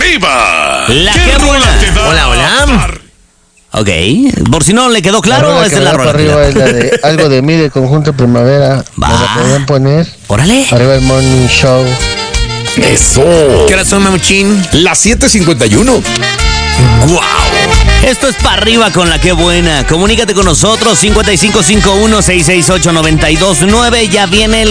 arriba. La que buena. Hola. Ok, por si no le quedó claro, esa es la rola. Arriba es la de algo de mí de Conjunto Primavera. ¿Me la podrían poner? Órale. Arriba el Morning Show. Eso. ¿Qué hora son, Mamuchín? Las 7:51. ¡Wow! Esto es para arriba con la que buena. Comunícate con nosotros, 5551-668-929. Ya viene el